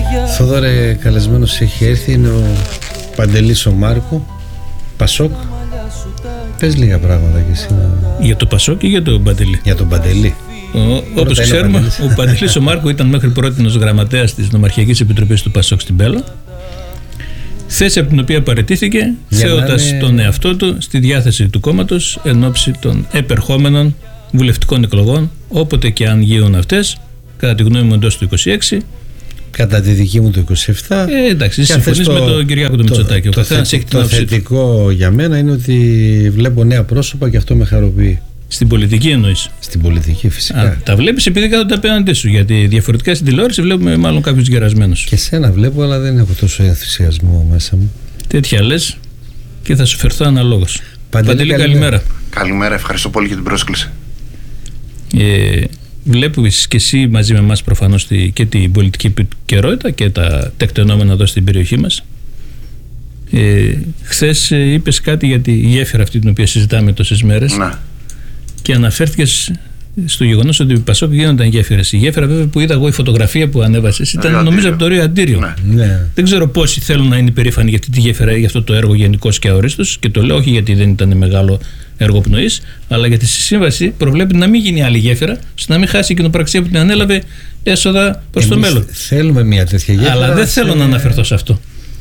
Θόδωρε, καλεσμένος έχει έρθει, είναι ο Παντελής ο Μάρκο, Πασόκ. Πες λίγα πράγματα και εσύ. Για το Πασόκ ή για τον Παντελή? Για τον Παντελή. Όπως ξέρουμε, ο Παντελής ο Μάρκο ήταν μέχρι πρότινος γραμματέας της Νομαρχιακής Επιτροπής του Πασόκ στην Πέλα. Θέση από την οποία παραιτήθηκε, θέοντας τον εαυτό του στη διάθεση του κόμματος εν ώψη των επερχόμενων βουλευτικών εκλογών, όποτε και αν γίνουν αυτές, κατά τη γνώμη μου εντός του 26. Κατά τη δική μου το 27. Εντάξει, συμφωνείς με τον Κυριάκο του Μητσοτάκη. Το θετικό για μένα είναι ότι βλέπω νέα πρόσωπα και αυτό με χαροποιεί. Στην πολιτική εννοείς? Στην πολιτική, φυσικά. Τα βλέπεις επειδή κάθονται απέναντί σου. Γιατί διαφορετικά στην τηλεόραση βλέπουμε μάλλον κάποιους γερασμένους. Και σένα βλέπω, αλλά δεν έχω τόσο ενθουσιασμό μέσα μου. Τέτοια λες και θα σου φερθώ αναλόγως. Παντελή, καλημέρα. Καλημέρα, ευχαριστώ πολύ για την πρόσκληση. Βλέπεις και εσύ μαζί με εμάς προφανώς και την πολιτική επικαιρότητα και τα τεκτενόμενα εδώ στην περιοχή μας. Χθες είπες κάτι για τη γέφυρα αυτή την οποία συζητάμε τόσες μέρες. Ναι. Και αναφέρθηκες στο γεγονός ότι οι Πασόκ γίνονταν γέφυρες. Η γέφυρα βέβαια που είδα εγώ, η φωτογραφία που ανέβασες, ήταν νομίζω από το Ρίο Αντίριο. Ναι. Δεν ξέρω πόσοι θέλουν να είναι υπερήφανοι για αυτή τη γέφυρα, για αυτό το έργο γενικώς και αορίστως. Και το λέω όχι γιατί δεν ήταν μεγάλο έργο πνοής, αλλά γιατί στη σύμβαση προβλέπει να μην γίνει άλλη γέφυρα, ώστε να μην χάσει η κοινοπραξία που την ανέλαβε έσοδα προς το μέλλον. Θέλουμε μια τέτοια γέφυρα. Αλλά δεν θέλω να αναφερθώ σε αυτό.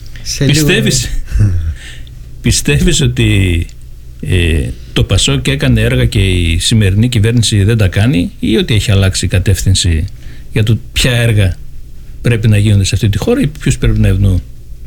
Πιστεύεις ότι το Πασόκ έκανε έργα και η σημερινή κυβέρνηση δεν τα κάνει, ή ότι έχει αλλάξει η κατεύθυνση για το ποια έργα πρέπει να γίνονται σε αυτή τη χώρα ή ποιους πρέπει να ευνοούν?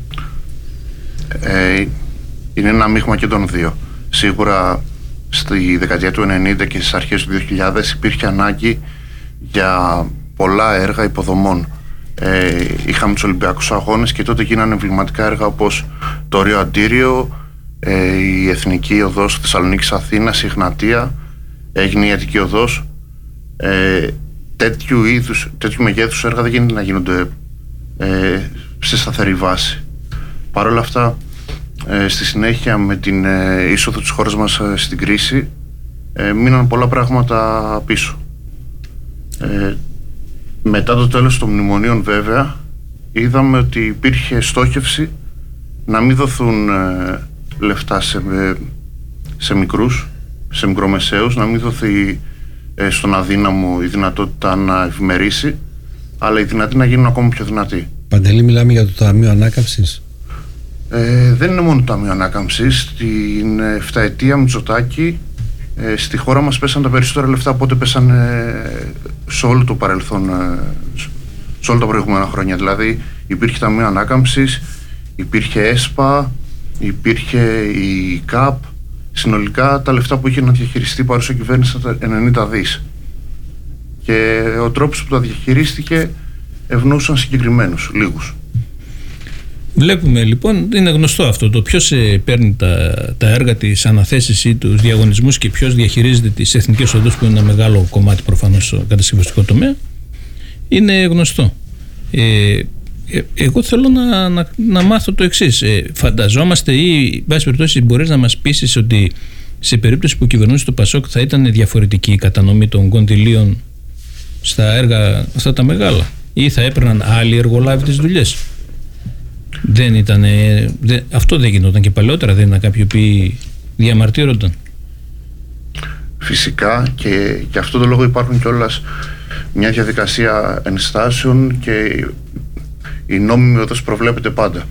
Είναι ένα μείγμα και των δύο. Σίγουρα στη δεκαετία του 90 και στις αρχές του 2000 υπήρχε ανάγκη για πολλά έργα υποδομών. Είχαμε τους Ολυμπιακούς Αγώνες και τότε γίνανε εμβληματικά έργα όπως το Ρίο Αντίριο, η Εθνική Οδός Θεσσαλονίκης Αθήνας, η Εγνατία, έγινε η Αττική Οδός. Τέτοιου μεγέθους έργα δεν γίνεται να γίνονται σε σταθερή βάση. Παρ' όλα αυτά, στη συνέχεια με την είσοδο της χώρας μας στην κρίση, μείναν πολλά πράγματα πίσω. Μετά το τέλος των μνημονίων βέβαια είδαμε ότι υπήρχε στόχευση να μην δοθούν λεφτά σε μικρούς, σε μικρομεσαίους, να μην δοθεί στον αδύναμο η δυνατότητα να ευημερήσει, αλλά οι δυνατοί να γίνουν ακόμα πιο δυνατοί. Παντελή, μιλάμε για το Ταμείο Ανάκαμψης. Δεν είναι μόνο το Ταμείο Ανάκαμψης. Στην 7ετία Μητσοτάκη στη χώρα μας πέσαν τα περισσότερα λεφτά από ό,τι πέσαν σε όλο το παρελθόν, σε όλα τα προηγούμενα χρόνια. Δηλαδή υπήρχε Ταμείο Ανάκαμψης, υπήρχε ΕΣΠΑ, υπήρχε η ΚΑΠ. Συνολικά τα λεφτά που είχε να διαχειριστεί η παρούσα κυβέρνηση ήταν 90 δις. Και ο τρόπος που τα διαχειρίστηκε ευνοούσαν συγκεκριμένους, λίγους. Βλέπουμε λοιπόν, είναι γνωστό αυτό το ποιος παίρνει τα έργα, τις αναθέσεις ή τους διαγωνισμούς και ποιος διαχειρίζεται τις εθνικές οδούς, που είναι ένα μεγάλο κομμάτι προφανώς στο κατασκευαστικό τομέα. Είναι γνωστό. Εγώ θέλω να μάθω το εξής. Φανταζόμαστε ή βάση περιπτώσει μπορείς να μας πείσεις ότι σε περίπτωση που κυβερνούσε το Πασόκ θα ήταν διαφορετική η κατανομή των κονδυλίων στα έργα αυτά τα μεγάλα, ή θα έπαιρναν άλλοι εργολάβοι τις δουλειές? Αυτό δεν γινόταν και παλαιότερα? Δεν ήταν κάποιοι που διαμαρτύρονταν? Φυσικά, και γι' αυτό το λόγο υπάρχουν κιόλας μια διαδικασία ενστάσεων και η νόμιμη οδός προβλέπεται πάντα.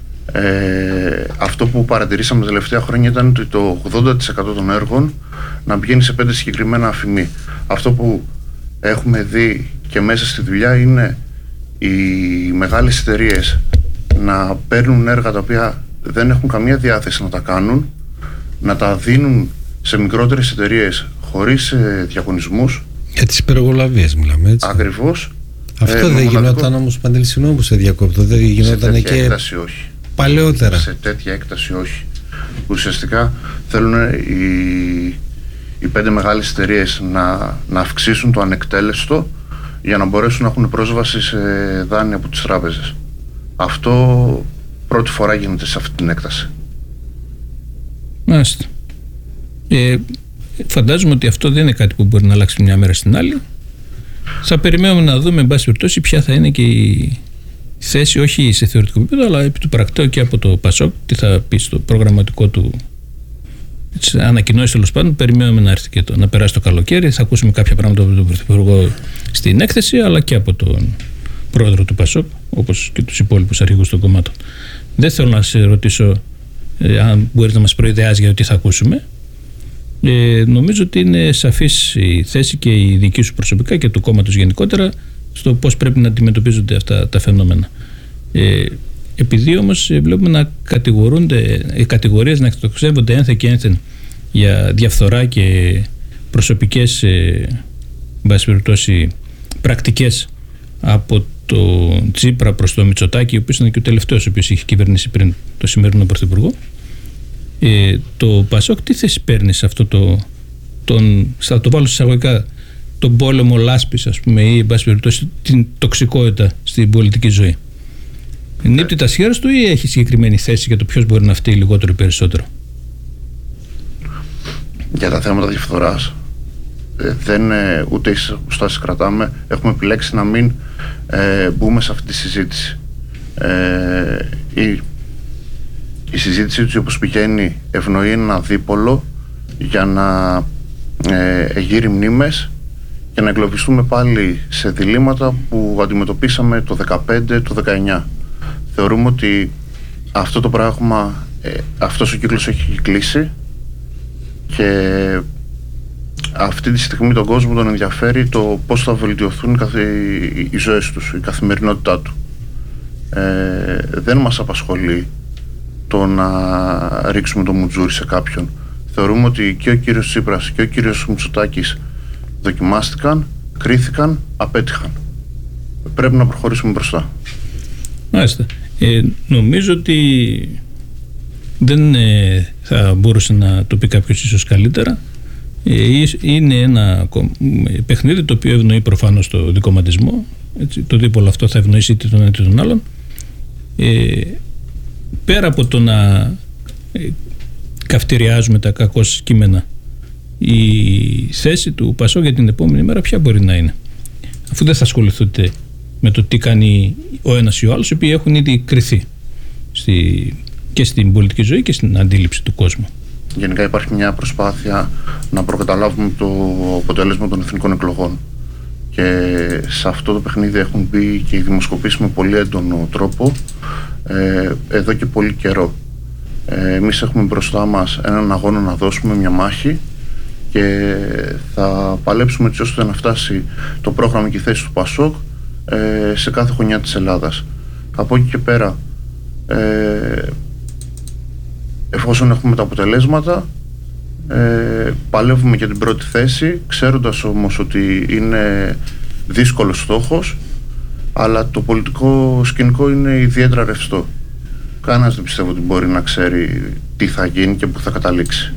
Αυτό που παρατηρήσαμε τα τελευταία χρόνια ήταν ότι το 80% των έργων να πηγαίνει σε 5 συγκεκριμένα αφημί. Αυτό που έχουμε δει και μέσα στη δουλειά είναι οι μεγάλες εταιρείες να παίρνουν έργα τα οποία δεν έχουν καμία διάθεση να τα κάνουν, να τα δίνουν σε μικρότερες εταιρείες χωρίς διαγωνισμούς. Για τις υπεργολαβίες μιλάμε, έτσι. Ακριβώς. Αυτό δεν γινόταν όμως, Παντελή, συγγνώμη που σε διακόπτω, δεν γινόταν και έκταση, όχι. Παλαιότερα? Σε τέτοια έκταση όχι. Ουσιαστικά θέλουν οι 5 μεγάλες εταιρείες να αυξήσουν το ανεκτέλεστο για να μπορέσουν να έχουν πρόσβαση σε δάνεια από τις τράπεζες. Αυτό πρώτη φορά γίνεται σε αυτή την έκταση. Μάλιστα. Φαντάζομαι ότι αυτό δεν είναι κάτι που μπορεί να αλλάξει μια μέρα στην άλλη. Θα περιμένουμε να δούμε, εν πάση περιπτώσει, ποια θα είναι και η θέση, όχι σε θεωρητικό επίπεδο, αλλά επί του πρακτέου και από το ΠΑΣΟΚ, τι θα πει στο προγραμματικό του ανακοινώσει, τέλος πάντων. Περιμένουμε να έρθει και να περάσει το καλοκαίρι. Θα ακούσουμε κάποια πράγματα από τον Πρωθυπουργό στην έκθεση, αλλά και από τον πρόεδρο του ΠΑΣΟΚ, όπως και τους υπόλοιπους αρχηγούς των κομμάτων. Δεν θέλω να σε ρωτήσω αν μπορείς να μας προειδεάσει για το τι θα ακούσουμε. Νομίζω ότι είναι σαφής η θέση και η δική σου προσωπικά και του κόμματος γενικότερα στο πώς πρέπει να αντιμετωπίζονται αυτά τα φαινόμενα. Επειδή όμως βλέπουμε να κατηγορούνται, οι κατηγορίες να εκτοξεύονται ένθεν και ένθεν για διαφθορά και προσωπικές πρακτικές από το Τσίπρα προς το Μητσοτάκη, ο οποίος ήταν και ο τελευταίος ο οποίος είχε κυβερνήσει πριν το σημερινό πρωθυπουργό, το ΠΑΣΟΚ τι θέση παίρνει σε αυτό θα το βάλω εισαγωγικά, τον πόλεμο λάσπης, ας πούμε, ή εν πάση περιπτώσει την τοξικότητα στην πολιτική ζωή? Νύπτει τα σχέρας του ή έχει συγκεκριμένη θέση για το ποιος μπορεί να φταίει λιγότερο ή περισσότερο? Για τα θέματα διαφθοράς ούτε ίσως στάσεις κρατάμε. Έχουμε επιλέξει να μην μπούμε σε αυτή τη συζήτηση. Η συζήτηση του, όπως πηγαίνει, ευνοεί ένα δίπολο για να εγείρει μνήμες και να εγκλωβιστούμε πάλι σε διλήμματα που αντιμετωπίσαμε το 2015, το 2019. Θεωρούμε ότι αυτό το πράγμα, αυτός ο κύκλος έχει κλείσει και αυτή τη στιγμή τον κόσμο τον ενδιαφέρει το πώς θα βελτιωθούν οι ζωές τους, η καθημερινότητά του. Δεν μας απασχολεί το να ρίξουμε το μουτζούρι σε κάποιον. Θεωρούμε ότι και ο κύριος Τσίπρας και ο κύριος Μητσοτάκης δοκιμάστηκαν, κρίθηκαν, απέτυχαν. Πρέπει να προχωρήσουμε μπροστά. Μάλιστα. Νομίζω ότι δεν θα μπορούσε να το πει κάποιος ίσως καλύτερα. Είναι ένα παιχνίδι το οποίο ευνοεί προφανώς το δικομματισμό. Το δίπολο αυτό θα ευνοήσει είτε τον ένα είτε τον άλλον. Πέρα από το να καυτηριάζουμε τα κακώς κείμενα, η θέση του ΠΑΣΟΚ για την επόμενη μέρα ποια μπορεί να είναι, αφού δεν θα ασχοληθείτε με το τι κάνει ο ένας ή ο άλλος, οι οποίοι έχουν ήδη κριθεί και στην πολιτική ζωή και στην αντίληψη του κόσμου? Γενικά υπάρχει μια προσπάθεια να προκαταλάβουμε το αποτέλεσμα των εθνικών εκλογών και σε αυτό το παιχνίδι έχουν μπει και οι δημοσκοπήσεις με πολύ έντονο τρόπο εδώ και πολύ καιρό. Εμείς έχουμε μπροστά μας έναν αγώνα να δώσουμε μια μάχη και θα παλέψουμε έτσι ώστε να φτάσει το πρόγραμμα και η θέση του ΠΑΣΟΚ σε κάθε γωνιά της Ελλάδας. Από εκεί και πέρα, εφόσον έχουμε τα αποτελέσματα, παλεύουμε για την πρώτη θέση, ξέροντας όμως ότι είναι δύσκολος στόχος, αλλά το πολιτικό σκηνικό είναι ιδιαίτερα ρευστό. Κανένας δεν πιστεύω ότι μπορεί να ξέρει τι θα γίνει και πού θα καταλήξει.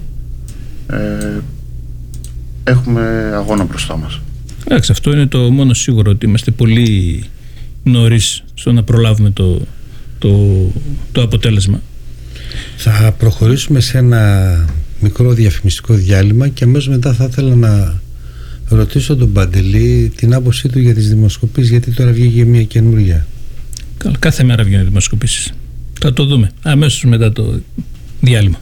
Έχουμε αγώνα μπροστά μας. Εντάξει, αυτό είναι το μόνο σίγουρο, ότι είμαστε πολύ νωρίς στο να προλάβουμε το αποτέλεσμα. Θα προχωρήσουμε σε ένα μικρό διαφημιστικό διάλειμμα και αμέσως μετά θα ήθελα να ρωτήσω τον Παντελή την άποψή του για τις δημοσκοπήσεις, γιατί τώρα βγήκε μια καινούργια. Κάθε μέρα βγαίνουν δημοσκοπήσεις. Θα το δούμε αμέσως μετά το διάλειμμα.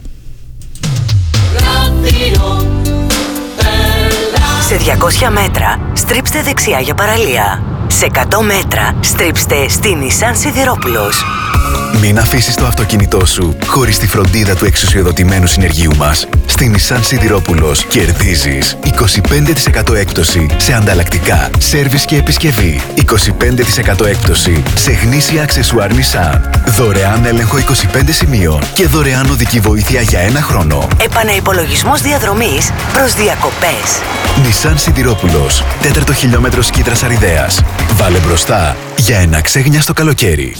Σε 200 μέτρα στρίψτε δεξιά για παραλία. Σε 100 μέτρα στρίψτε στη Nissan Σιδηρόπουλος. Μην αφήσεις το αυτοκίνητό σου χωρίς τη φροντίδα του εξουσιοδοτημένου συνεργείου μας. Στη Nissan Σιδηρόπουλος κερδίζεις 25% έκπτωση σε ανταλλακτικά, σέρβις και επισκευή. 25% έκπτωση σε γνήσια αξεσουάρ Nissan. Δωρεάν έλεγχο 25 σημείων και δωρεάν οδική βοήθεια για 1 χρόνο. Επαναυπολογισμός διαδρομής προς διακοπές. Nissan Σιδηρόπουλος, 4ο χιλιόμετρο Σκήτρας Αριδέας. Βάλε μπροστά για ένα ξέγνιαστο καλοκαίρι.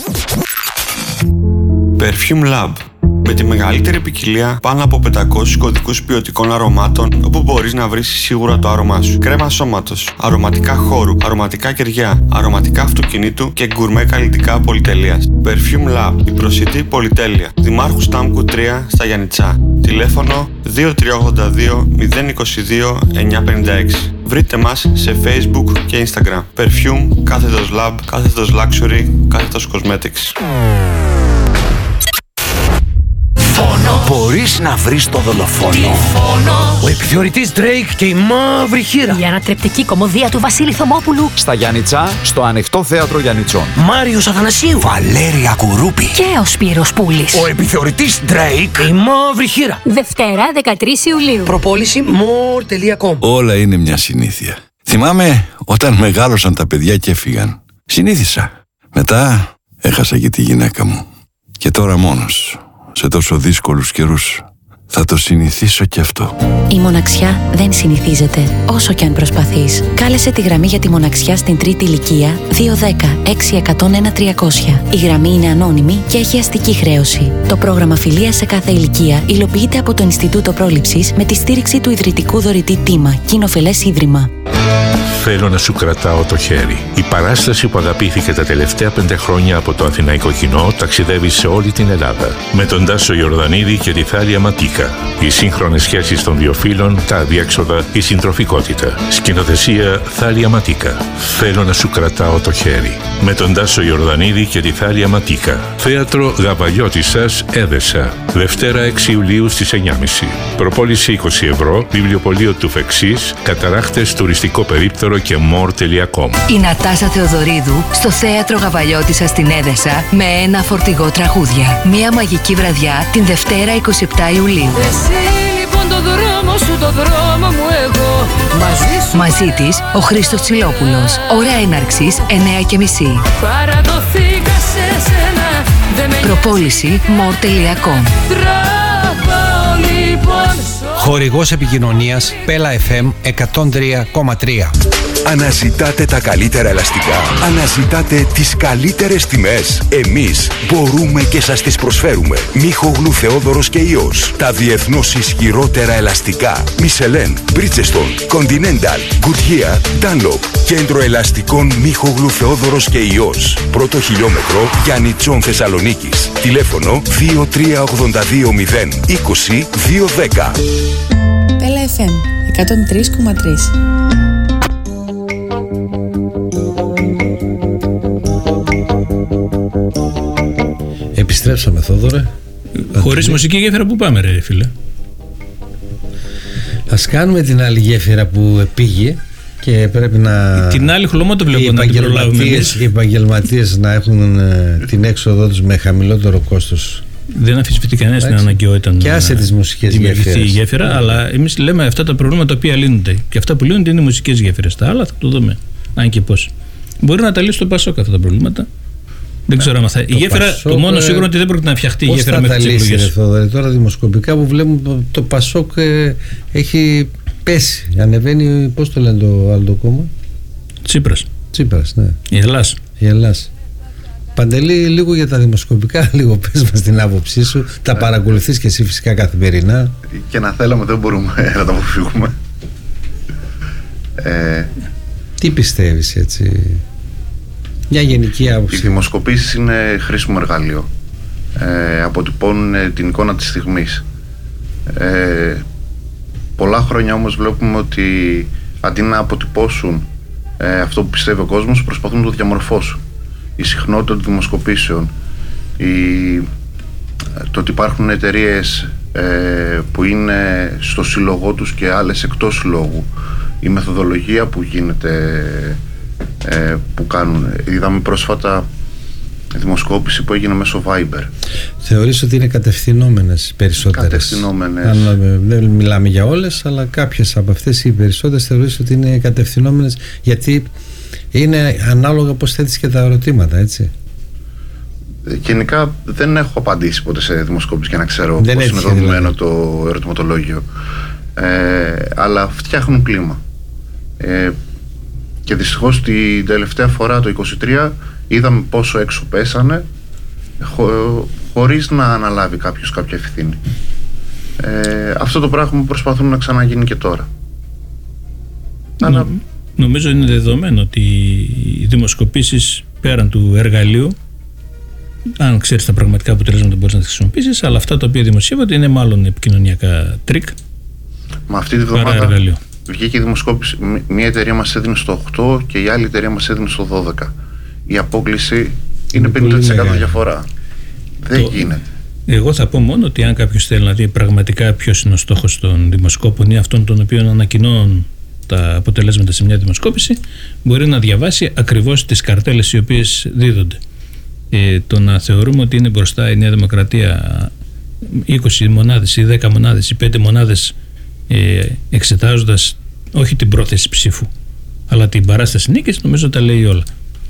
Perfume Lab. Με τη μεγαλύτερη ποικιλία πάνω από 500 κωδικούς ποιοτικών αρωμάτων, όπου μπορείς να βρεις σίγουρα το άρωμά σου. Κρέμα σώματος, αρωματικά χώρου, αρωματικά κεριά, αρωματικά αυτοκινήτου και γκουρμέ καλλιτικά πολυτελείας. Perfume Lab, η προσιτή πολυτέλεια. Δημάρχου Στάμκου 3 στα Γιαννιτσά. Τηλέφωνο 2382 022 956. Βρείτε μας σε Facebook και Instagram. Perfume, _lab, _luxury, _cosmetics. Μπορείς να βρεις το δολοφόνο. Ο επιθεωρητής Drake και η μαύρη χείρα. Η ανατρεπτική κωμωδία του Βασίλη Θωμόπουλου. Στα Γιάννητσά, στο Ανοιχτό Θέατρο Γιαννητσών. Μάριος Αθανασίου. Βαλέρια Κουρούπη. Και ο Σπύρος Πούλης. Ο επιθεωρητής Drake και η μαύρη χείρα. Δευτέρα 13 Ιουλίου. Προπόληση more.com. Όλα είναι μια συνήθεια. Θυμάμαι όταν μεγάλωσαν τα παιδιά και έφυγαν. Συνήθισα. Μετά έχασα και τη γυναίκα μου. Και τώρα μόνος, σε τόσο δύσκολους καιρούς, θα το συνηθίσω κι αυτό. Η μοναξιά δεν συνηθίζεται, όσο κι αν προσπαθείς. Κάλεσε τη γραμμή για τη μοναξιά στην τρίτη ηλικία 210-6101-300. Η γραμμή είναι ανώνυμη και έχει αστική χρέωση. Το πρόγραμμα φιλίας σε κάθε ηλικία υλοποιείται από το Ινστιτούτο Πρόληψης με τη στήριξη του ιδρυτικού δωρητή Τίμα, Κοινοφελές Ίδρυμα. Θέλω να σου κρατάω το χέρι. Η παράσταση που αγαπήθηκε τα τελευταία 5 χρόνια από το αθηναϊκό κοινό ταξιδεύει σε όλη την Ελλάδα. Με τον Τάσο Ιορδανίδη και τη Θάλια Ματίκα. Οι σύγχρονες σχέσεις των δύο φύλων, τα αδιέξοδα, η συντροφικότητα. Σκηνοθεσία Θάλια Ματίκα. Θέλω να σου κρατάω το χέρι. Με τον Τάσο Ιορδανίδη και τη Θάλια Ματίκα. Θέατρο Γαβαλιώτισσας, Έδεσα. Δευτέρα 6 Ιουλίου στις 9.30. Προπόληση 20 ευρώ. Βιβλιοπωλείο του Φεξής. Καταράχτες, τουριστικό περίπτερο και more.com. Η Νατάσα Θεοδωρίδου στο Θέατρο Γαβαλιώτισσας στην Έδεσα με ένα φορτηγό τραγούδια. Μια μαγική βραδιά την Δευτέρα 27 Ιουλίου. Εσύ λοιπόν το δρόμο σου, το δρόμο μου εγώ. Μαζί της ο Χρήστος Τσιλόπουλος. Ώρα έναρξης 9:30. Παραδοθήκα σε σένα. Προπόληση more.com. Χορηγός επικοινωνίας Pella FM 103,3. Αναζητάτε τα καλύτερα ελαστικά. Αναζητάτε τις καλύτερες τιμές. Εμείς μπορούμε και σας τις προσφέρουμε. Μίχογλου Θεόδωρος και Υιός. Τα διεθνώς ισχυρότερα ελαστικά. Michelin, Bridgestone, Continental, Goodyear, Dunlop. Κέντρο ελαστικών Μίχογλου Θεόδωρος και Υιός. Πρώτο χιλιόμετρο Γιαννητσών Θεσσαλονίκης. Τηλέφωνο 23820 20 210. Pella FM 103,3. Επιστρέψαμε, Θόδωρε. Χωρίς μουσική γέφυρα που πάμε, ρε φίλε? Ας κάνουμε την άλλη γέφυρα που πήγε και πρέπει να... Την άλλη χλωμό το βλέπω να την προλάβουμε εμείς. Οι επαγγελματίες να έχουν την έξοδό τους με χαμηλότερο κόστος. Δεν αμφισβητεί κανένα την αναγκαιότητα και άσε τις μουσικές γέφυρες. Η γέφυρα, αλλά εμείς λέμε αυτά τα προβλήματα τα οποία λύνονται. Και αυτά που λύνονται είναι οι μουσικές γέφυρες. Τα άλλα θα το δούμε. Αν και πώς. Μπορεί να τα λύσει το Πασόκ αυτά τα προβλήματα. Δεν ξέρω αν θα. Η γέφυρα, Πασόκ, το μόνο σίγουρο είναι ότι δεν πρόκειται να φτιαχτεί η γέφυρα μέχρι τις εκλογές. Τώρα δημοσκοπικά που βλέπουμε το Πασόκ έχει πέσει. Ανεβαίνει, πώς το λένε το άλλο το κόμμα? Τσίπρας, ναι. Η Ελλάς. Παντελή, λίγο για τα δημοσκοπικά, λίγο πες μας την άποψή σου. Τα παρακολουθείς και εσύ φυσικά καθημερινά. Και να θέλαμε δεν μπορούμε να τα αποφύγουμε. Τι πιστεύεις έτσι? Μια γενική άποψη. Οι δημοσκοπήσεις είναι χρήσιμο εργαλείο. Αποτυπώνουν την εικόνα της στιγμής. Πολλά χρόνια όμως βλέπουμε ότι αντί να αποτυπώσουν αυτό που πιστεύει ο κόσμος, προσπαθούν να το διαμορφώσουν. Η συχνότητα των δημοσκοπήσεων, το ότι υπάρχουν εταιρείες που είναι στο σύλλογό τους και άλλες εκτός συλλόγου, η μεθοδολογία που γίνεται, που κάνουν. Είδαμε πρόσφατα δημοσκόπηση που έγινε μέσω Viber. Θεωρείς ότι είναι κατευθυνόμενες περισσότερες? Κατευθυνόμενες. Δεν μιλάμε για όλες, αλλά κάποιες από αυτές οι περισσότερες θεωρείς ότι είναι κατευθυνόμενες, γιατί είναι ανάλογα πώς θέτεις και τα ερωτήματα, έτσι? Γενικά δεν έχω απαντήσει ποτέ σε δημοσκόπηση για να ξέρω πώς είναι δομημένο το ερωτηματολόγιο. Αλλά φτιάχνουν κλίμα. Και δυστυχώς την τελευταία φορά το 23 είδαμε πόσο έξω πέσανε χωρίς να αναλάβει κάποιος κάποια ευθύνη. Αυτό το πράγμα προσπαθούν να ξαναγίνει και τώρα. Νομίζω είναι δεδομένο ότι οι δημοσκοπήσεις πέραν του εργαλείου, αν ξέρεις τα πραγματικά αποτελέσματα μπορείς να τα χρησιμοποιήσεις, αλλά αυτά τα οποία δημοσιεύονται είναι μάλλον επικοινωνιακά τρίκ. Μα αυτή τη βδομάδα βγήκε η δημοσκόπηση, μία εταιρεία μας έδινε στο 8 και η άλλη εταιρεία μας έδινε στο 12. Η απόκλιση είναι 50% διαφορά. Δεν γίνεται. Εγώ θα πω μόνο ότι αν κάποιος θέλει να δει πραγματικά ποιος είναι ο στόχος των δημοσκόπων ή αυτών των οποίων ανακοινώνουν τα αποτελέσματα σε μια δημοσκόπηση, μπορεί να διαβάσει ακριβώς τις καρτέλες οι οποίες δίδονται. Το να θεωρούμε ότι είναι μπροστά η Νέα Δημοκρατία 20 μονάδες ή 10 μονάδες ή 5 μονάδες, εξετάζοντας όχι την πρόθεση ψήφου αλλά την παράσταση νίκης, νομίζω τα λέει όλα.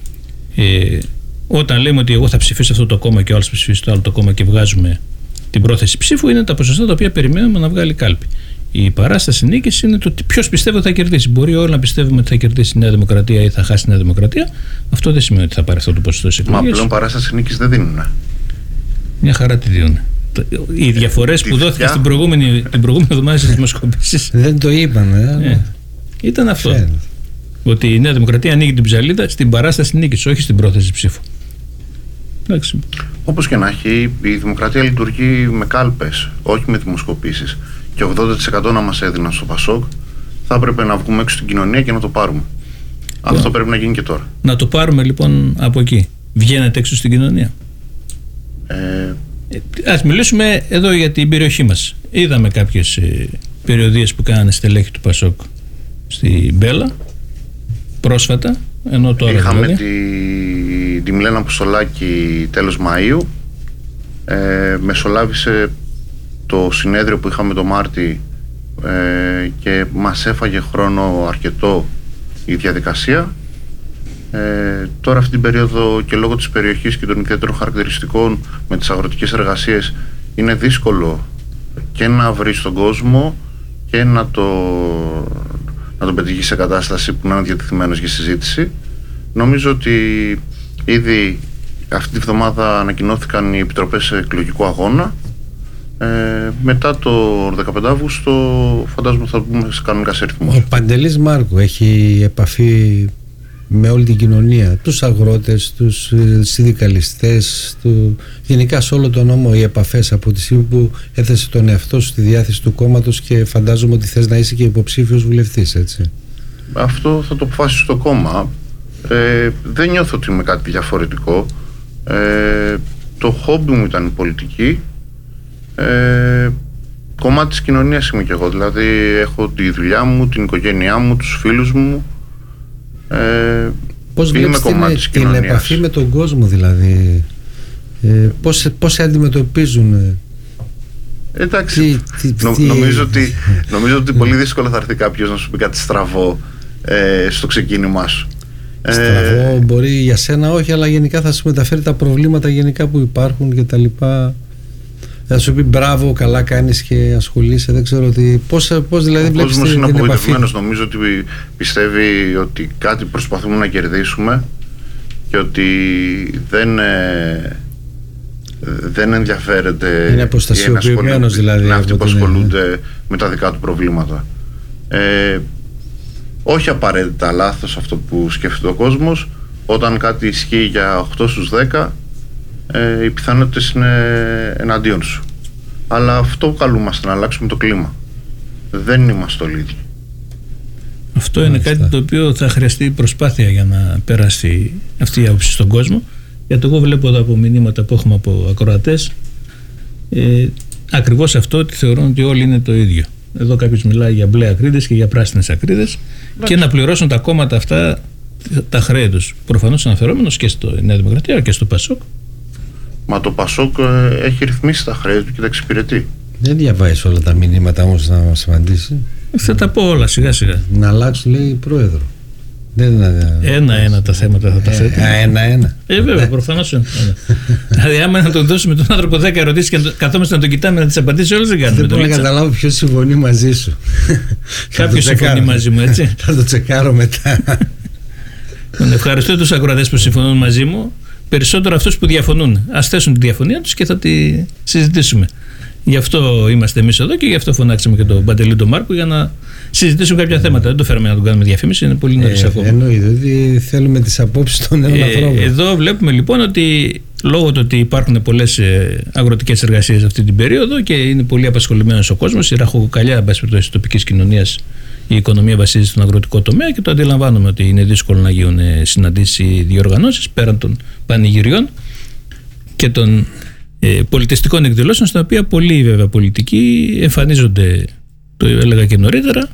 Όταν λέμε ότι εγώ θα ψηφίσω αυτό το κόμμα και ο άλλος θα ψηφίσει το άλλο το κόμμα και βγάζουμε την πρόθεση ψήφου, είναι τα ποσοστά τα οποία περιμένουμε να βγάλει κάλπη. Η παράσταση νίκης είναι το ποιος πιστεύει ότι θα κερδίσει. Μπορεί όλοι να πιστεύουμε ότι θα κερδίσει η Νέα Δημοκρατία ή θα χάσει η Νέα Δημοκρατία. Αυτό δεν σημαίνει ότι θα πάρει αυτό το ποσοστό στις εκλογές. Μα πλέον παράσταση νίκης δεν δίνουν. Μια χαρά τη δίνουν. Οι διαφορές που δόθηκαν την προηγούμενη εβδομάδα στις δημοσκοπήσεις. Δεν το είπαμε. Ήταν αυτό. Ότι η Νέα Δημοκρατία ανοίγει την ψαλίδα στην παράσταση νίκης, όχι στην πρόθεση ψήφου. Εντάξει. Όπως και να έχει, η Δημοκρατία λειτουργεί με κάλπες, όχι με δημοσκοπήσεις. Και 80% να μας έδιναν στο Πασόκ, θα έπρεπε να βγούμε έξω στην κοινωνία και να το πάρουμε. Αυτό πρέπει να γίνει και τώρα. Να το πάρουμε λοιπόν από εκεί. Βγαίνετε έξω στην κοινωνία. Ας μιλήσουμε εδώ για την περιοχή μας. Είδαμε κάποιες περιοδίες που κάνανε στελέχη του Πασόκ στην Μπέλα πρόσφατα, ενώ τώρα είχαμε δηλαδή τη Μιλένα Αποστολάκη τέλος Μαΐου. Μεσολάβησε το συνέδριο που είχαμε το Μάρτι και μας έφαγε χρόνο αρκετό η διαδικασία. Τώρα αυτή την περίοδο και λόγω της περιοχής και των ιδιαίτερων χαρακτηριστικών με τις αγροτικές εργασίες είναι δύσκολο και να βρεις τον κόσμο και να τον πετύχει σε κατάσταση που να είναι διατεθειμένος για συζήτηση. Νομίζω ότι ήδη αυτή τη βδομάδα ανακοινώθηκαν οι επιτροπές εκλογικού αγώνα. Μετά το 15 Αύγουστο φαντάζομαι θα μπούμε σε κανονικά σε ρυθμό. Ο Παντελής Μάρκου έχει επαφή με όλη την κοινωνία, τους αγρότες, τους συνδικαλιστές, γενικά σε όλο τον νόμο οι επαφές από τη στιγμή που έθεσε τον εαυτό σου στη διάθεση του κόμματος και φαντάζομαι ότι θες να είσαι και υποψήφιος βουλευτής, έτσι. Αυτό θα το αποφάσισε στο κόμμα. Δεν νιώθω ότι είμαι κάτι διαφορετικό. Το χόμπι μου ήταν η πολιτική. Κομμάτι της κοινωνίας είμαι κι εγώ, δηλαδή έχω τη δουλειά μου, την οικογένειά μου, τους φίλους μου. Πώς βλέπεις την επαφή με τον κόσμο, δηλαδή πώς σε αντιμετωπίζουν? Εντάξει, νομίζω ότι πολύ δύσκολα θα έρθει κάποιος να σου πει κάτι στραβό στο ξεκίνημά σου. Στραβό μπορεί για σένα όχι, αλλά γενικά θα σου μεταφέρει τα προβλήματα γενικά που υπάρχουν και τα λοιπά. Θα σου πει μπράβο, καλά κάνεις και ασχολείσαι. Δεν ξέρω πώς δηλαδή βλέπεις την επαφή. Ο κόσμος είναι απογοητευμένος. Νομίζω ότι πιστεύει ότι κάτι προσπαθούμε να κερδίσουμε και ότι δεν ενδιαφέρεται. Είναι αποστασιοποιημένος δηλαδή. Είναι αυτοί που ασχολούνται με τα δικά του προβλήματα. Όχι απαραίτητα λάθος αυτό που σκέφτεται ο κόσμος. Όταν κάτι ισχύει για 8 στους 10, οι πιθανότητες είναι εναντίον σου. Αλλά αυτό που καλούμαστε να αλλάξουμε το κλίμα. Δεν είμαστε όλοι ίδιοι. Αυτό είναι κάτι το οποίο θα χρειαστεί προσπάθεια για να περάσει αυτή η άποψη στον κόσμο. Γιατί εγώ βλέπω εδώ από μηνύματα που έχουμε από ακροατές ακριβώς αυτό, ότι θεωρούν ότι όλοι είναι το ίδιο. Εδώ κάποιος μιλάει για μπλε ακρίδες και για πράσινες ακρίδες και να πληρώσουν τα κόμματα αυτά τα χρέη τους. Προφανώς αναφερόμενος και στο Νέα Δημοκρατία και στο Πασόκ. Μα το Πασόκ έχει ρυθμίσει τα χρέη του και τα εξυπηρετεί. Δεν διαβάζεις όλα τα μηνύματα όμως να μας απαντήσει. Θα τα πω όλα σιγά σιγά. Να αλλάξουν, λέει, πρόεδρο. Ένα-ένα τα θέματα θα τα θέτει. Ένα-ένα. Βέβαια, προφανώς. Δηλαδή, άμα να τον δώσουμε τον άνθρωπο 10 ερωτήσεις και καθόμαστε να τον κοιτάμε να τις απαντήσει όλες, δεν κάνουμε. Δεν μπορώ να καταλάβω ποιος συμφωνεί μαζί σου. Κάποιος συμφωνεί μαζί μου, έτσι. Θα το τσεκάρω μετά. Ευχαριστώ τους ακροατές που συμφωνούν μαζί μου. Περισσότερο αυτούς που διαφωνούν. Ας θέσουν τη διαφωνία τους και θα τη συζητήσουμε. Γι' αυτό είμαστε εμείς εδώ και γι' αυτό φωνάξαμε και τον Παντελή τον Μάρκο για να συζητήσουμε κάποια θέματα. Δεν το φέραμε να τον κάνουμε διαφήμιση, είναι πολύ νωρίς ακόμα. Εννοείται ότι θέλουμε τις απόψεις των ανθρώπων. Εδώ βλέπουμε λοιπόν ότι λόγω του ότι υπάρχουν πολλές αγροτικές εργασίες αυτή την περίοδο και είναι πολύ απασχολημένος ο κόσμος, η ραχοκοκαλιά της τοπικής κοινωνίας η οικονομία βασίζεται στον αγροτικό τομέα και το αντιλαμβάνομαι ότι είναι δύσκολο να γίνουν συναντήσεις ή διοργανώσεις πέραν των πανηγυριών και των πολιτιστικών εκδηλώσεων, στα οποία πολλοί βέβαια πολιτικοί εμφανίζονται, το έλεγα και νωρίτερα,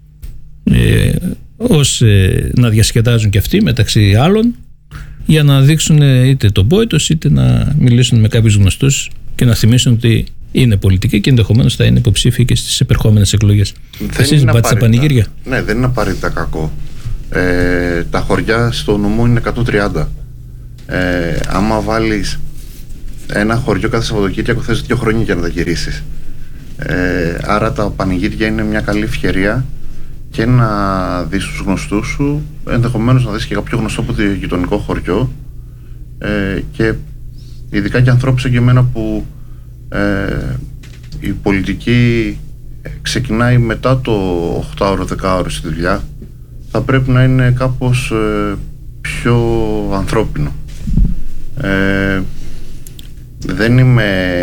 ως να διασκεδάζουν και αυτοί μεταξύ άλλων για να δείξουν είτε τον πόητος είτε να μιλήσουν με κάποιους γνωστούς και να θυμίσουν ότι είναι πολιτικοί και ενδεχομένως θα είναι υποψήφιοι και στις επερχόμενες εκλογές. Εσείς πάτε στα πανηγύρια? Ναι, δεν είναι απαραίτητα κακό. Τα χωριά στο νομό είναι 130. Άμα βάλεις ένα χωριό κάθε Σαββατοκύριακο, θες 2 χρόνια για να τα γυρίσεις. Άρα τα πανηγύρια είναι μια καλή ευκαιρία και να δεις τους γνωστούς σου, ενδεχομένως να δεις και κάποιο γνωστό από το γειτονικό χωριό, και ειδικά και ανθρώπους σαν και εμένα που η πολιτική ξεκινάει μετά το 8ωρο, 10ωρο στη δουλειά, θα πρέπει να είναι κάπως πιο ανθρώπινο. Δεν είμαι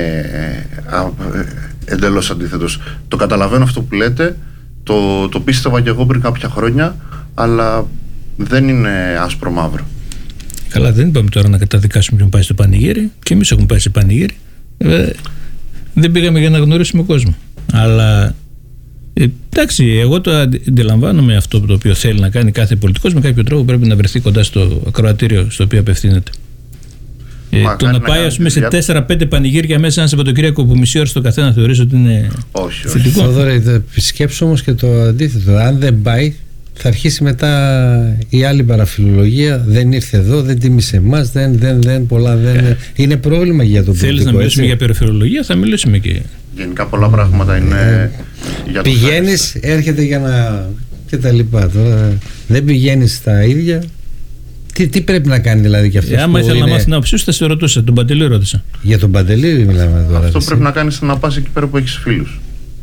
εντελώς αντίθετος. Το καταλαβαίνω αυτό που λέτε, το πίστευα και εγώ πριν κάποια χρόνια, αλλά δεν είναι άσπρο μαύρο. Καλά, δεν είπαμε τώρα να καταδικάσουμε ποιον πάει στο πανηγύρι, και εμείς έχουμε πάει σε πανηγύρι. Δεν πήγαμε για να γνωρίσουμε κόσμο. Αλλά εντάξει, εγώ το αντιλαμβάνομαι αυτό το οποίο θέλει να κάνει κάθε πολιτικός, με κάποιο τρόπο πρέπει να βρεθεί κοντά στο ακροατήριο στο οποίο απευθύνεται. Το να πάει, ας πούμε, σε 4-5 πανηγύρια μέσα ένα Σαββατοκύριακο που μισή ώρα στο καθένα θεωρείς ότι είναι θετικό? Θοδωρή, σκέψου όμως και το αντίθετο. Αν δεν πάει, θα αρχίσει μετά η άλλη παραφιλολογία. Δεν ήρθε εδώ, δεν τίμησε εμάς, δεν πολλά. Είναι πρόβλημα για τον πολιτικό. Θέλεις να μιλήσουμε για περιφερειολογία? Θα μιλήσουμε και. Γενικά πολλά πράγματα είναι για το πηγαίνεις, έρχεται για να. και τα λοιπά. Τώρα δεν πηγαίνεις στα ίδια. Τι πρέπει να κάνει δηλαδή και αυτό? Άμα ήθελα να μάθει την άποψή σου, θα σε ρωτούσα. Τον Παντελή ρώτησα. Για τον Παντελή μιλάμε τώρα. Αυτό πρέπει να κάνεις, να πας εκεί πέρα που έχεις φίλους.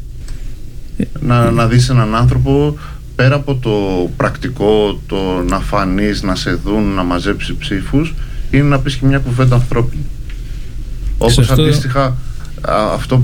Να δεις έναν άνθρωπο πέρα από το πρακτικό, το να φανείς, να σε δουν, να μαζέψει ψήφους, είναι να πεις και μια κουβέντα ανθρώπινη. Όπως αντίστοιχα αυτό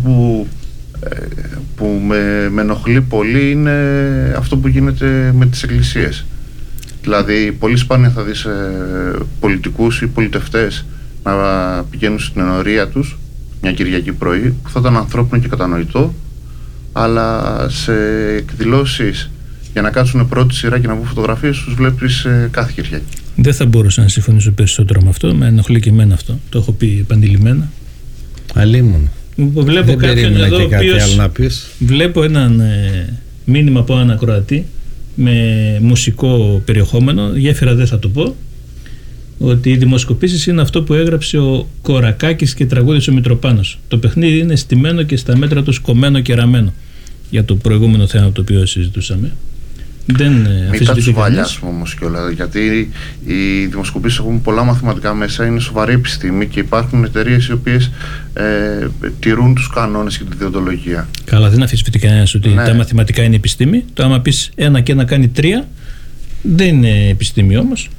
που με ενοχλεί πολύ είναι αυτό που γίνεται με τις εκκλησίες. Δηλαδή πολύ σπάνια θα δεις πολιτικούς ή πολιτευτές να πηγαίνουν στην ενορία τους μια Κυριακή πρωί, που θα ήταν ανθρώπινο και κατανοητό, αλλά σε εκδηλώσεις για να κάτσουν πρώτη σειρά και να βγουν φωτογραφίες τους βλέπεις κάθε Κυριακή. Δεν θα μπορούσα να συμφωνήσω περισσότερο με αυτό. Με ενοχλεί και εμένα αυτό. Το έχω πει επανειλημμένα. Αλίμονο. Βλέπω κάποιον εδώ ο οποίος βλέπω έναν μήνυμα από έναν ακροατή με μουσικό περιεχόμενο, γέφυρα δεν θα το πω, ότι οι δημοσκοπήσεις είναι αυτό που έγραψε ο Κορακάκης και τραγούδισε ο Μητροπάνος. Το παιχνίδι είναι στημένο και στα μέτρα του σκομμένο και ραμμένο, για το προηγούμενο θέμα το οποίο συζητούσαμε. Μην τα τσουβαλιάσουμε όμως κιόλας, γιατί οι δημοσκοπήσεις έχουν πολλά μαθηματικά μέσα, είναι σοβαρή επιστήμη και υπάρχουν εταιρείες οι οποίες τηρούν τους κανόνες και τη διοντολογία. Καλά, δεν αφισβητεί κανένας ότι τα μαθηματικά είναι επιστήμη. Το άμα πεις 1 και 1 κάνει 3, δεν είναι επιστήμη όμως.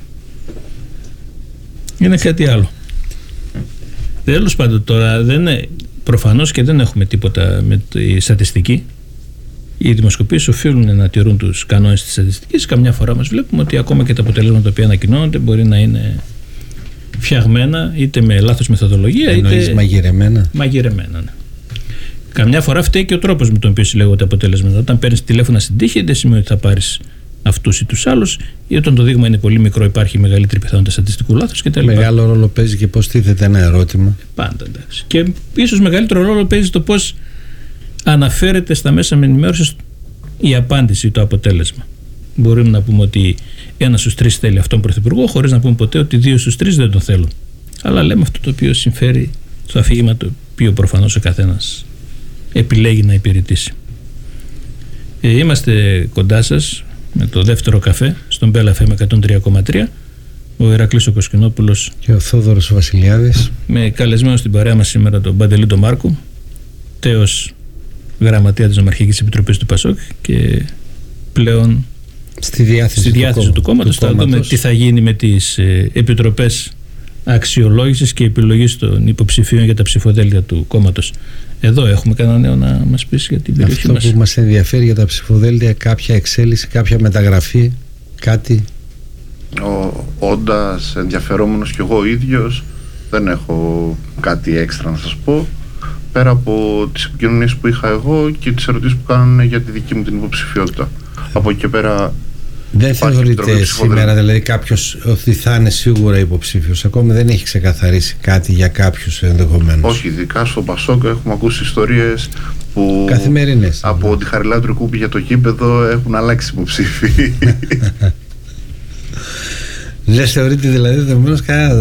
Είναι κάτι άλλο. Τέλος πάντων, τώρα προφανώς και δεν έχουμε τίποτα με τη στατιστική. Οι δημοσκοπήσεις οφείλουν να τηρούν τους κανόνες της στατιστικής. Καμιά φορά μας βλέπουμε ότι ακόμα και τα αποτελέσματα τα οποία ανακοινώνονται μπορεί να είναι φτιαγμένα είτε με λάθος μεθοδολογία. Εννοείς μαγειρεμένα. Μαγειρεμένα, ναι. Καμιά φορά φταίει και ο τρόπος με τον οποίο συλλέγονται τα αποτελέσματα. Όταν παίρνεις τηλέφωνα στην τύχη, δεν σημαίνει ότι θα πάρεις αυτούς ή τους άλλους, ή όταν το δείγμα είναι πολύ μικρό, υπάρχει μεγαλύτερη πιθανότητα στατιστικού λάθους κτλ. Μεγάλο ρόλο παίζει και πώς τίθεται ένα ερώτημα. Πάντα, εντάξει. Και ίσως μεγαλύτερο ρόλο παίζει το πώς αναφέρεται στα μέσα με ενημέρωση η απάντηση ή το αποτέλεσμα. Μπορούμε να πούμε ότι 1 στους 3 θέλει αυτόν πρωθυπουργό, χωρίς να πούμε ποτέ ότι 2 στους 3 δεν τον θέλουν. Αλλά λέμε αυτό το οποίο συμφέρει στο αφήγημα, το οποίο προφανώς ο καθένας επιλέγει να υπηρετήσει. Είμαστε κοντά σας με το δεύτερο καφέ στον Bella FM 103,3. Ο Ηρακλής ο Κοσκινόπουλος και ο Θόδωρος ο Βασιλιάδης, με καλεσμένο στην παρέα μας σήμερα τον Παντελή τον Μάρκο, τέος γραμματέα της Νομαρχικής Επιτροπής του ΠΑΣΟΚ και πλέον στη διάθεση του κόμματος. Θα δούμε τι θα γίνει με τις επιτροπές αξιολόγησης και επιλογής των υποψηφίων για τα ψηφοδέλτια του κόμματος. Εδώ έχουμε κανένα νέο να μας πεις για την περιοχή μας? Αυτό που μας ενδιαφέρει για τα ψηφοδέλτια, κάποια εξέλιξη, κάποια μεταγραφή, κάτι? Όντας ενδιαφερόμενος κι εγώ ίδιος, δεν έχω κάτι έξτρα να σας πω, πέρα από τις επικοινωνίες που είχα εγώ και τις ερωτήσεις που κάνουν για τη δική μου την υποψηφιότητα. Από εκεί και πέρα δεν θεωρείται σήμερα δηλαδή κάποιος ότι θα είναι σίγουρα υποψήφιος? Ακόμη δεν έχει ξεκαθαρίσει κάτι για κάποιους ενδεχομένως? Όχι, ειδικά στο Πασόκ έχουμε ακούσει ιστορίες που καθημερινές, από τη Χαριλάου Τρικούπη για το γήπεδο έχουν αλλάξει υποψήφοι. Δεν θεωρείται δηλαδή δεδομένως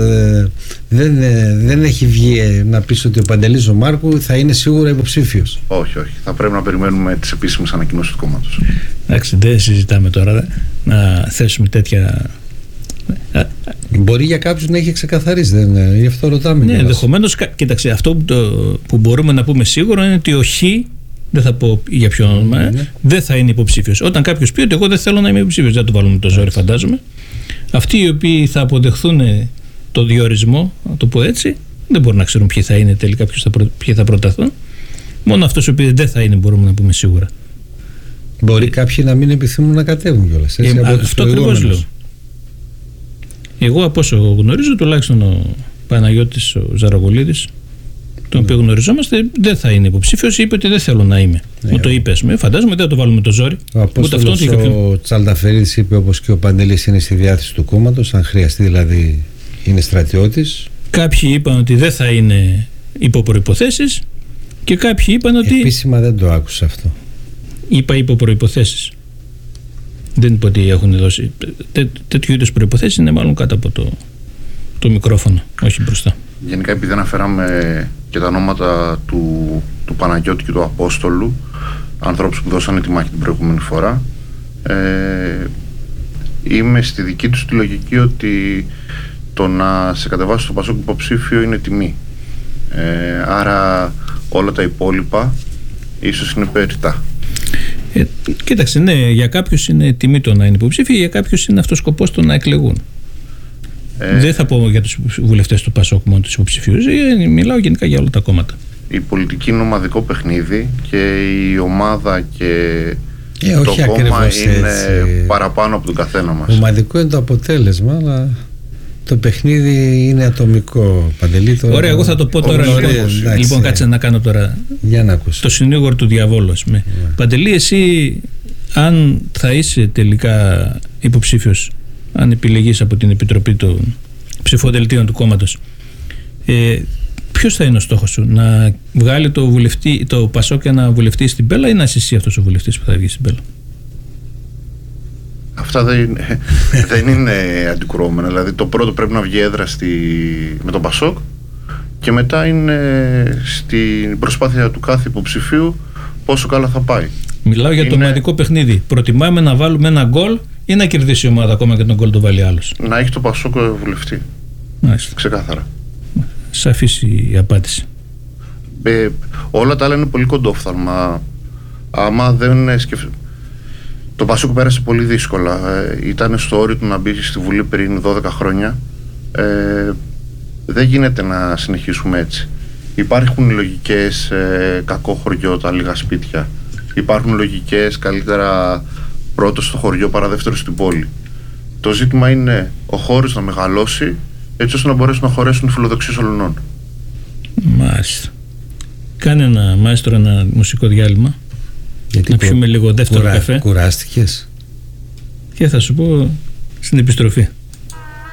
δεν έχει βγει να πεις ότι ο Παντελής ο Μάρκου θα είναι σίγουρα υποψήφιος? Όχι, όχι. Θα πρέπει να περιμένουμε τις επίσημες ανακοινώσεις του κόμματος. Εντάξει, δεν συζητάμε τώρα να θέσουμε τέτοια. Μπορεί για κάποιους να έχει ξεκαθαρίσει, γι' αυτό ρωτάμε. Ναι, ενδεχομένως. Κοίταξε, αυτό που μπορούμε να πούμε σίγουρα είναι ότι ο Χ, δεν θα πω για ποιο όνομα, δεν θα είναι υποψήφιος. Όταν κάποιος πει ότι εγώ δεν θέλω να είμαι υποψήφιος, δεν το βάλουμε το ζόρι, φαντάζομαι. Αυτοί οι οποίοι θα αποδεχθούν το διορισμό, να το πω έτσι, δεν μπορούν να ξέρουν ποιοι θα είναι τελικά, ποιοι θα προταθούν. Μόνο αυτός ο οποίος δεν θα είναι μπορούμε να πούμε σίγουρα. Μπορεί κάποιοι να μην επιθυμούν να κατέβουν κιόλας. Αυτό ακριβώς λέω. Εγώ από όσο γνωρίζω, τουλάχιστον ο Παναγιώτης ο Ζαραγολίδης, τον οποίο γνωριζόμαστε, δεν θα είναι υποψήφιος. Είπε ότι δεν θέλω να είμαι. Μου το είπε, φαντάζομαι δεν θα το βάλουμε το ζόρι. Ο Τσαλταφερίδης είπε, όπως και ο Παντελής, είναι στη διάθεση του κόμματος, αν χρειαστεί, δηλαδή είναι στρατιώτης. Κάποιοι είπαν ότι δεν θα είναι υπό προϋποθέσεις και κάποιοι είπαν ότι. Επίσημα δεν το άκουσα αυτό. Είπα υπό προϋποθέσεις. Δεν είπα ότι έχουν δώσει. Τέτοιου είδους προϋποθέσεις είναι μάλλον κάτω από το μικρόφωνο, όχι μπροστά. Γενικά, επειδή αναφέραμε και τα ονόματα του Παναγιώτη και του Απόστολου, ανθρώπους που δώσανε τη μάχη την προηγούμενη φορά, είμαι στη δική τους τη λογική ότι το να σε κατεβάσει στο Πασόκ υποψήφιο είναι τιμή. Άρα όλα τα υπόλοιπα ίσως είναι περιττά. Κοίταξε, ναι, για κάποιους είναι τιμή το να είναι υποψήφιοι, για κάποιους είναι αυτός σκοπός το να εκλεγούν. Δεν θα πω για τους βουλευτές του Πασόκ μόνο τους υποψηφίους, μιλάω γενικά για όλα τα κόμματα. Η πολιτική είναι ομαδικό παιχνίδι και η ομάδα και το κόμμα είναι παραπάνω από τον καθένα μας. Ομαδικό είναι το αποτέλεσμα, αλλά το παιχνίδι είναι ατομικό, Παντελή. Ωραία, εγώ θα το πω τώρα. Λοιπόν, κάτσε να κάνω τώρα το συνήγορο του διαβόλου. Παντελή, εσύ αν θα είσαι τελικά υποψήφιος, αν επιλεγείς από την Επιτροπή των Ψηφοδελτίων του κόμματος, ποιος θα είναι ο στόχος σου? Να βγάλει το Πασόκ ένα βουλευτή στην Πέλα ή να είσαι εσύ αυτός ο βουλευτής που θα βγει στην Πέλα? Αυτά δεν είναι αντικρουόμενα. Δηλαδή το πρώτο πρέπει να βγει έδρα με τον Πασόκ και μετά είναι στην προσπάθεια του κάθε υποψηφίου πόσο καλά θα πάει. Μιλάω για το ομαδικό παιχνίδι. Προτιμάμε να βάλουμε ένα γκολ ή να κερδίσει η ομάδα ακόμα και τον γκολ το βάλει άλλος? Να έχει το Πασόκ βουλευτή. Μάλιστα. Ξεκάθαρα. Σαφής η απάντηση. Όλα τα άλλα είναι πολύ κοντόφθαλμα. Άμα δεν το Πασόκ πέρασε πολύ δύσκολα. Ήταν στο όριο του να μπει στη Βουλή πριν 12 χρόνια. Δεν γίνεται να συνεχίσουμε έτσι. Υπάρχουν λογικές κακό χωριό, τα λίγα σπίτια. Υπάρχουν λογικές καλύτερα πρώτο στο χωριό παρά δεύτερο στην πόλη. Το ζήτημα είναι ο χώρος να μεγαλώσει έτσι ώστε να μπορέσουν να χωρέσουν οι φιλοδοξίες όλων. Μάλιστα. Κάνε ένα μουσικό διάλειμμα. Γιατί να πιούμε λίγο δεύτερο καφέ. Κουράστηκες? Και θα σου πω στην επιστροφή.